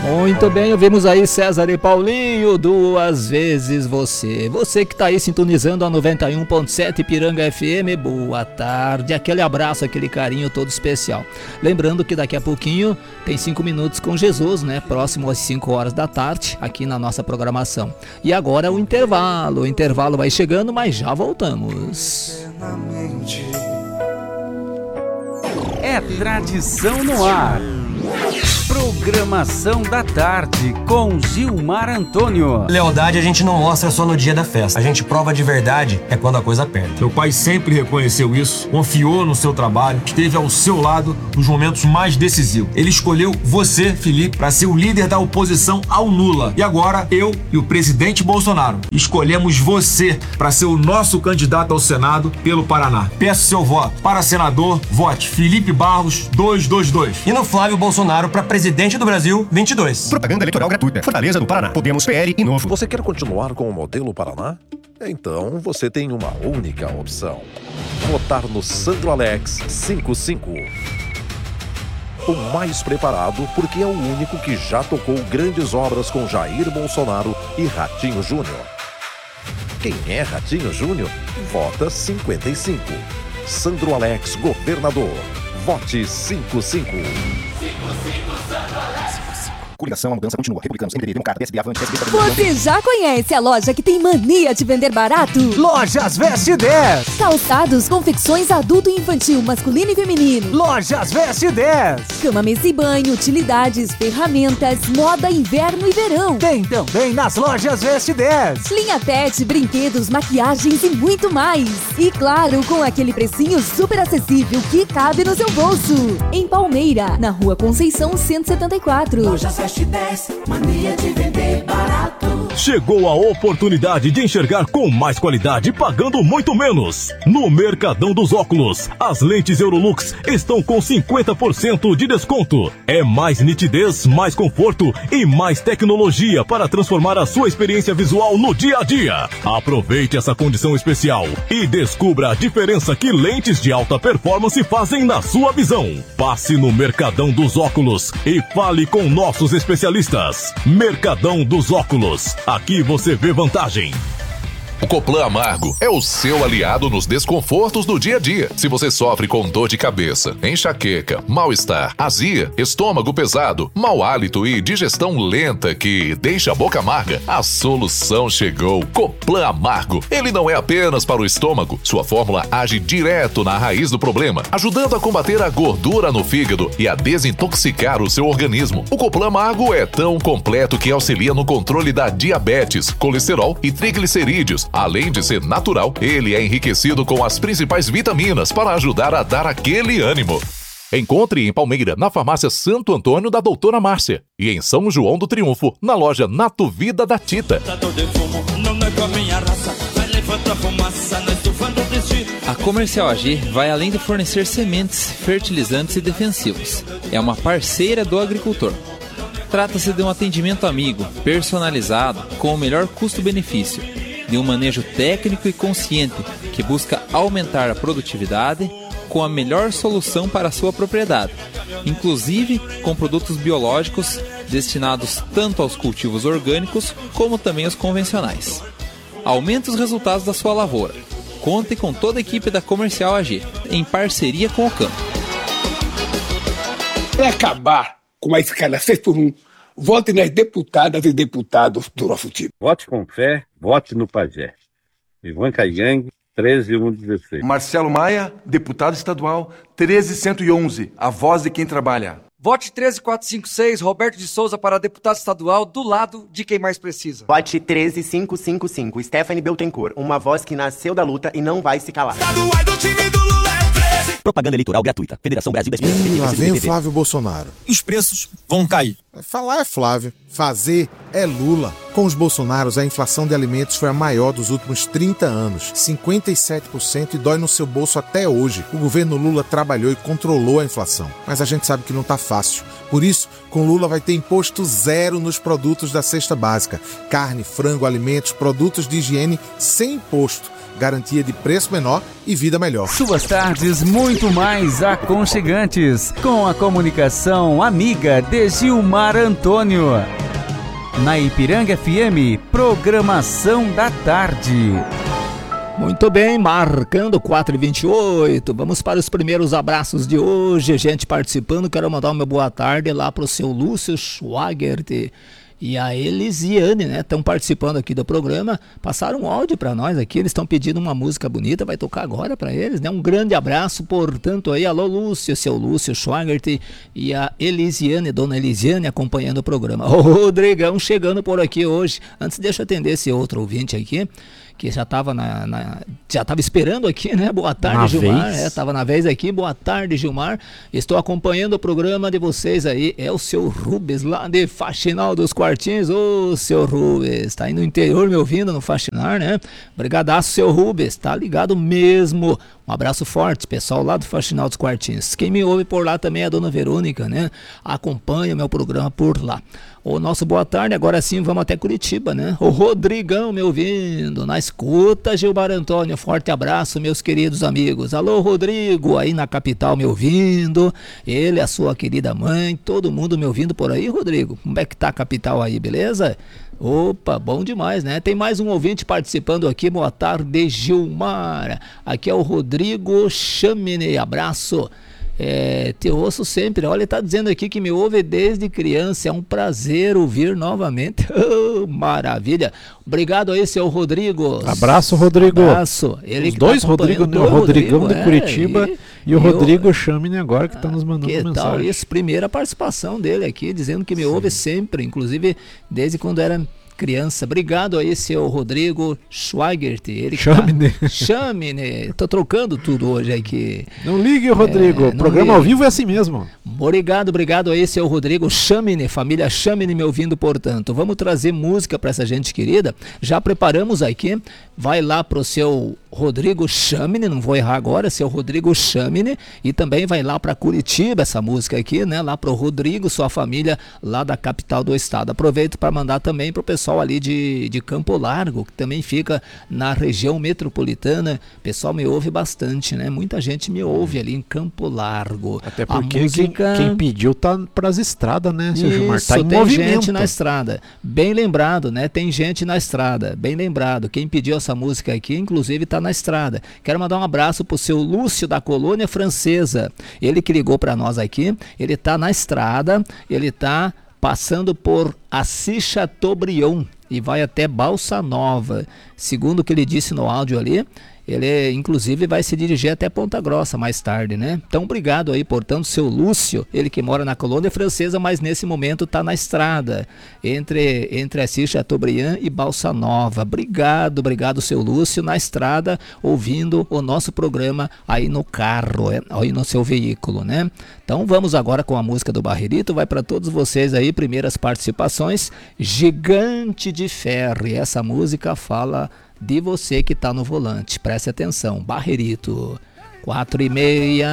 Muito bem, ouvimos aí César e Paulinho, Duas Vezes Você. Você que tá aí sintonizando a 91.7 Piranga FM, boa tarde, aquele abraço, aquele carinho todo especial. Lembrando que daqui a pouquinho tem 5 minutos com Jesus, né? Próximo às 5 horas da tarde, aqui na nossa programação. E agora o intervalo vai chegando, mas já voltamos. É tradição no ar. Programação da tarde com Gilmar Antônio. Lealdade a gente não mostra só no dia da festa. A gente prova de verdade é quando a coisa aperta. Meu pai sempre reconheceu isso, confiou no seu trabalho, esteve ao seu lado nos momentos mais decisivos. Ele escolheu você, Felipe, para ser o líder da oposição ao Lula. E agora, eu e o presidente Bolsonaro escolhemos você para ser o nosso candidato ao Senado pelo Paraná. Peço seu voto. Para senador, vote Felipe Barros 222. E no Flávio Bolsonaro para presidente do Brasil 22. Propaganda eleitoral gratuita. Fortaleza do Paraná. Podemos, PL e Novo. Você quer continuar com o modelo Paraná? Então você tem uma única opção. Votar no Sandro Alex 55. O mais preparado porque é o único que já tocou grandes obras com Jair Bolsonaro e Ratinho Júnior. Quem é Ratinho Júnior? Vota 55. Sandro Alex, governador. Vote 55. Coligação, a mudança continua. Republicanos, MDB, Democrata, PSD, Avante, PSB... Você já conhece a loja que tem mania de vender barato? Lojas Veste 10. Calçados, confecções adulto e infantil, masculino e feminino. Lojas Veste 10. Cama, mesa e banho, utilidades, ferramentas, moda, inverno e verão. Tem também nas Lojas Veste 10. Linha pet, brinquedos, maquiagens e muito mais. E claro, com aquele precinho super acessível que cabe no seu bolso. Em Palmeira, na Rua Conceição 174. Lojas Veste 10, mania de vender barato. Chegou a oportunidade de enxergar com mais qualidade pagando muito menos. No Mercadão dos Óculos, as lentes Eurolux estão com 50% de desconto. É mais nitidez, mais conforto e mais tecnologia para transformar a sua experiência visual no dia a dia. Aproveite essa condição especial e descubra a diferença que lentes de alta performance fazem na sua visão. Passe no Mercadão dos Óculos e fale com nossos especialistas. Mercadão dos Óculos. Aqui você vê vantagem. O Coplan Amargo é o seu aliado nos desconfortos do dia a dia. Se você sofre com dor de cabeça, enxaqueca, mal-estar, azia, estômago pesado, mau hálito e digestão lenta que deixa a boca amarga, a solução chegou. Coplan Amargo. Ele não é apenas para o estômago. Sua fórmula age direto na raiz do problema, ajudando a combater a gordura no fígado e a desintoxicar o seu organismo. O Coplan Amargo é tão completo que auxilia no controle da diabetes, colesterol e triglicerídeos. Além de ser natural, ele é enriquecido com as principais vitaminas para ajudar a dar aquele ânimo. Encontre em Palmeira, na farmácia Santo Antônio da Doutora Márcia. E em São João do Triunfo, na loja Nato Vida da Tita. A Comercial AG vai além de fornecer sementes, fertilizantes e defensivos. É uma parceira do agricultor. Trata-se de um atendimento amigo, personalizado, com o melhor custo-benefício. De um manejo técnico e consciente que busca aumentar a produtividade com a melhor solução para a sua propriedade, inclusive com produtos biológicos destinados tanto aos cultivos orgânicos como também aos convencionais. Aumente os resultados da sua lavoura. Conte com toda a equipe da Comercial AG, em parceria com o campo. Para acabar com a escala 6x1, vote nas deputadas e deputados do nosso time. Vote com fé, vote no Pajé. Ivan Caigang, 13116. Marcelo Maia, deputado estadual, 13111, a voz de quem trabalha. Vote 13456, Roberto de Souza para deputado estadual, do lado de quem mais precisa. Vote 13555, Stephanie Beltencourt, uma voz que nasceu da luta e não vai se calar. Estadual do time do Lula é 13. Propaganda eleitoral gratuita. Federação Brasil das Lá vem o Flávio Bolsonaro. Os preços vão cair. Falar é Flávio, fazer é Lula. Com os Bolsonaros, a inflação de alimentos foi a maior dos últimos 30 anos, 57%, e dói no seu bolso até hoje. O governo Lula trabalhou e controlou a inflação, mas a gente sabe que não tá fácil. Por isso, com Lula vai ter imposto zero nos produtos da cesta básica. Carne, frango, alimentos, produtos de higiene sem imposto. garantia de preço menor e vida melhor. Suas tardes muito mais aconchegantes, com a comunicação amiga de Gilmar Antônio. Na Ipiranga FM, programação da tarde. Muito bem, marcando 4h28, vamos para os primeiros abraços de hoje, gente participando. Quero mandar uma boa tarde lá para o seu Lúcio Schwagert e a Elisiane, né? Estão participando aqui do programa, passaram um áudio para nós aqui, eles estão pedindo uma música bonita, vai tocar agora para eles, né? Um grande abraço, portanto, aí, alô Lúcio, seu Lúcio Schwagert e a Elisiane, dona Elisiane, acompanhando o programa. O Rodrigão chegando por aqui hoje. Antes, deixa eu atender esse outro ouvinte aqui, que já estava já tava esperando aqui, né? Boa tarde, Gilmar. Estava na vez aqui. Boa tarde, Gilmar. Estou acompanhando o programa de vocês aí. É o seu Rubens, lá de Faxinal dos Quartinhos. Ô, seu Rubens, está aí no interior me ouvindo no Faxinar, né? Brigadaço, seu Rubens. Tá ligado mesmo. Um abraço forte, pessoal lá do Faxinal dos Quartinhos. Quem me ouve por lá também é a dona Verônica, né? Acompanha o meu programa por lá. O nosso boa tarde, agora sim vamos até Curitiba, né? O Rodrigão me ouvindo, na escuta, Gilmar Antônio, forte abraço, meus queridos amigos. Alô, Rodrigo, aí na capital me ouvindo, ele, a sua querida mãe, todo mundo me ouvindo por aí, Rodrigo. Como é que tá a capital aí, beleza? Opa, bom demais, né? Tem mais um ouvinte participando aqui, boa tarde, Gilmar. Aqui é o Rodrigo Chamine, abraço. Te ouço sempre. Olha, ele tá dizendo aqui que me ouve desde criança. É um prazer ouvir novamente. Oh, maravilha. Obrigado aí, seu Rodrigo. Abraço, Rodrigo. Abraço. Ele os dois Rodrigo, né? O Rodrigão de Curitiba e o Rodrigo Chamine agora que tá nos mandando que mensagem. Tal isso? Primeira participação dele aqui, dizendo que me ouve sempre, inclusive desde quando era criança. Obrigado aí, seu Rodrigo Schwagert. Ele Chamine. Tô trocando tudo hoje aqui. Não ligue, Rodrigo. O programa ao vivo é assim mesmo. Obrigado aí, seu Rodrigo Chamine. Família Chamine me ouvindo, portanto. Vamos trazer música para essa gente querida. Já preparamos aqui. Vai lá pro seu Rodrigo Chamine, não vou errar agora, seu Rodrigo Chamine, e também vai lá para Curitiba essa música aqui, né? Lá pro Rodrigo, sua família lá da capital do estado. Aproveito para mandar também pro pessoal ali de Campo Largo, que também fica na região metropolitana. O pessoal me ouve bastante, né? Muita gente me ouve ali em Campo Largo. Até porque quem pediu tá pras estradas, né, seu Gilmar? Tá em tem movimento. Gente na estrada. Bem lembrado, né? Tem gente na estrada. Bem lembrado. Quem pediu essa música aqui, inclusive, tá na estrada. Quero mandar um abraço pro seu Lúcio da Colônia Francesa. Ele que ligou para nós aqui. Ele tá na estrada. Ele tá passando por Assis Chateaubriand e vai até Balsa Nova. Segundo o que ele disse no áudio ali, ele inclusive vai se dirigir até Ponta Grossa mais tarde, né? Então obrigado aí, portanto, seu Lúcio, ele que mora na Colônia Francesa, mas nesse momento está na estrada, entre Assis Chateaubriand e Balsa Nova. Obrigado, seu Lúcio, na estrada, ouvindo o nosso programa aí no carro, aí no seu veículo, né? Então vamos agora com a música do Barrerito, vai para todos vocês aí, primeiras participações, Gigante de Ferro, e essa música fala de você que está no volante, preste atenção, Barrerito, 4h30.